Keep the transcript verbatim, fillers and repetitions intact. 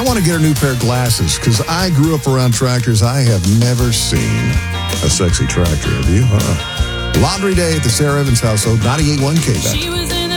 I want to get a new pair of glasses because I grew up around tractors. I have never seen a sexy tractor. Have you? Uh-uh. Laundry Day at the Sarah Evans household, ninety-eight point one K. She was